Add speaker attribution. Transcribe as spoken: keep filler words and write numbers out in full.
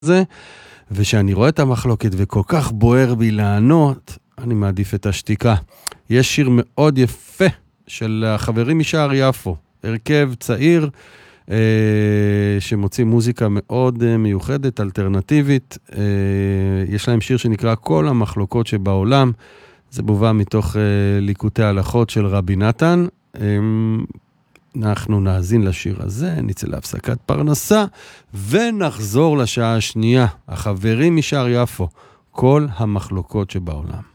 Speaker 1: זה, ושאני רואה את המחלוקת וכל כך בוער בי לענות, אני מעדיף את השתיקה. יש שיר מאוד יפה של החברים משער יפו, הרכב צעיר, אה, שמוציא מוזיקה מאוד אה, מיוחדת, אלטרנטיבית. אה, יש להם שיר שנקרא כל המחלוקות שבעולם, זה מובא מתוך אה, ליקוטי ההלכות של רבי נתן. אה, אנחנו נאזין לשיר הזה, נצא להפסקת פרנסה, ונחזור לשעה השנייה. החברים משער יפו, כל המחלוקות שבעולם.